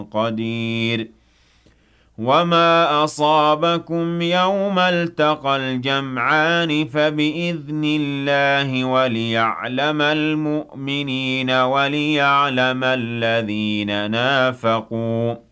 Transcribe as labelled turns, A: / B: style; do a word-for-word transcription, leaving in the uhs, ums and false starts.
A: قدير وما أصابكم يوم التقى الجمعان فبإذن الله وليعلم المؤمنين وليعلم الذين نافقوا